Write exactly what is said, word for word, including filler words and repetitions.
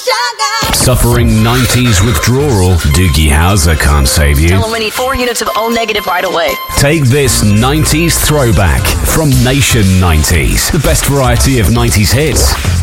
Suffering nineties withdrawal? Doogie Howser can't save you. Tell him we need four units of O negative right away. Take this nineties throwback from Nation nineties. The best variety of nineties hits.